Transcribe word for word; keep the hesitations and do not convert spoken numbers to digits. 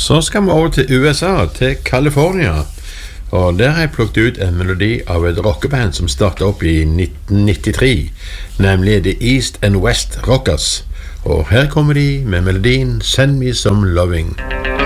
Så skal vi over til U S A, til California. Og der har jeg plukket ut en melodi av et rockeband som startet opp i nitten nittitre, nemlig The East and West Rockers. Og her kommer de med melodien Send Me Some Loving.